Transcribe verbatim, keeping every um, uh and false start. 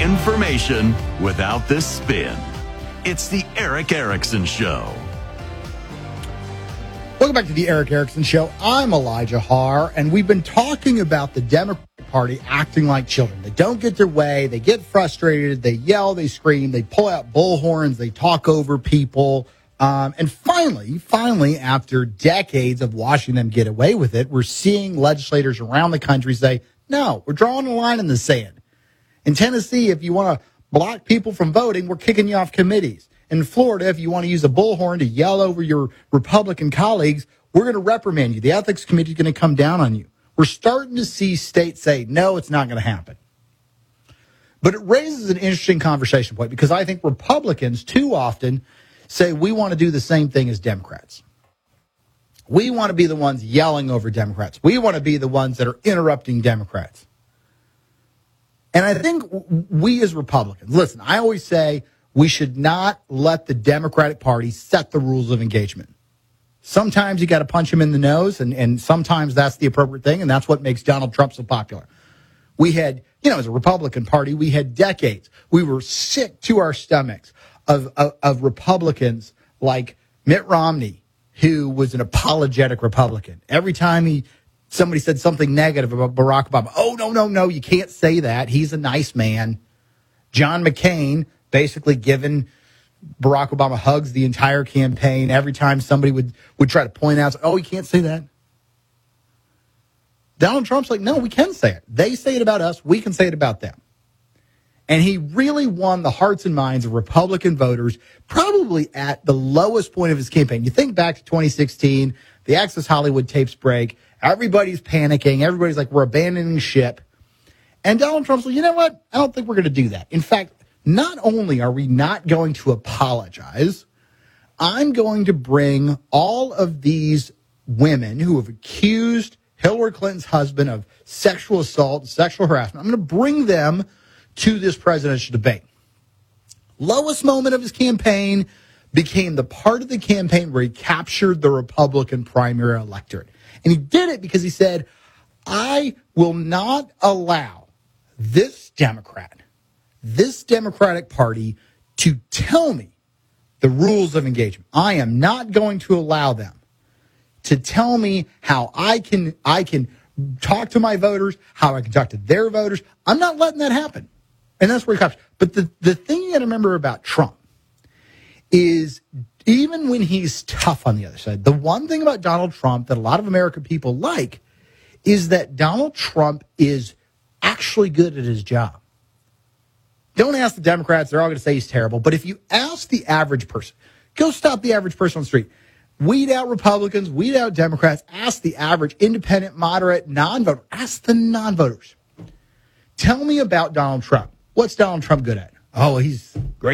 Information without the spin. It's the Erick Erickson Show. Welcome back to the Erick Erickson Show. I'm Elijah Haar, and we've been talking about the Democratic Party acting like children. They don't get their way. They get frustrated. They yell. They scream. They pull out bullhorns. They talk over people. Um, and finally, finally, after decades of watching them get away with it, we're seeing legislators around the country say, no, we're drawing a line in the sand. In Tennessee, if you want to block people from voting, we're kicking you off committees. In Florida, if you want to use a bullhorn to yell over your Republican colleagues, we're going to reprimand you. The ethics committee is going to come down on you. We're starting to see states say, no, it's not going to happen. But it raises an interesting conversation point because I think Republicans too often say we want to do the same thing as Democrats. We want to be the ones yelling over Democrats. We want to be the ones that are interrupting Democrats. And I think we as Republicans, listen, I always say we should not let the Democratic Party set the rules of engagement. Sometimes you got to punch him in the nose, and, and sometimes that's the appropriate thing, and that's what makes Donald Trump so popular. We had, you know, as a Republican Party, we had decades. We were sick to our stomachs of, of, of Republicans like Mitt Romney, who was an apologetic Republican. Every time he somebody said something negative about Barack Obama, oh, no, no, no, you can't say that. He's a nice man. John McCain basically giving Barack Obama hugs the entire campaign. Every time somebody would, would try to point out, oh, you can't say that. Donald Trump's like, no, we can say it. They say it about us. We can say it about them. And he really won the hearts and minds of Republican voters, probably at the lowest point of his campaign. You think back to twenty sixteen, the Access Hollywood tapes break. Everybody's panicking. Everybody's like, we're abandoning ship. And Donald Trump's like, you know what? I don't think we're going to do that. In fact, not only are we not going to apologize, I'm going to bring all of these women who have accused Hillary Clinton's husband of sexual assault and sexual harassment. I'm going to bring them to this presidential debate. Lowest moment of his campaign became the part of the campaign where he captured the Republican primary electorate. And he did it because he said, I will not allow this Democrat, this Democratic Party to tell me the rules of engagement. I am not going to allow them to tell me how I can I can talk to my voters, how I can talk to their voters. I'm not letting that happen. And that's where he comes. But the, the thing you got to remember about Trump is even when he's tough on the other side, the one thing about Donald Trump that a lot of American people like is that Donald Trump is actually good at his job. Don't ask the Democrats. They're all going to say he's terrible. But if you ask the average person, go stop the average person on the street. Weed out Republicans, weed out Democrats. Ask the average independent, moderate, non-voter. Ask the non-voters. Tell me about Donald Trump. What's Donald Trump good at? Oh, he's great